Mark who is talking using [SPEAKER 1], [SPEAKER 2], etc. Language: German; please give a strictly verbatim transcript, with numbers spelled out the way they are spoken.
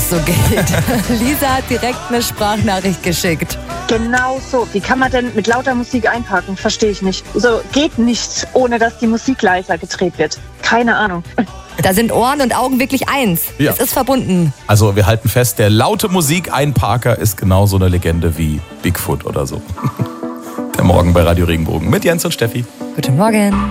[SPEAKER 1] so geht. Lisa hat direkt eine Sprachnachricht geschickt.
[SPEAKER 2] Genau so. Wie kann man denn mit lauter Musik einparken? Verstehe ich nicht. So geht nicht, ohne dass die Musik leiser gedreht wird. Keine Ahnung.
[SPEAKER 1] Da sind Ohren und Augen wirklich eins.
[SPEAKER 3] Ja.
[SPEAKER 1] Es ist verbunden.
[SPEAKER 3] Also wir halten fest, der laute Musik-Einparker ist genauso eine Legende wie Bigfoot oder so. Der Morgen bei Radio Regenbogen mit Jens und Steffi.
[SPEAKER 1] Guten Morgen.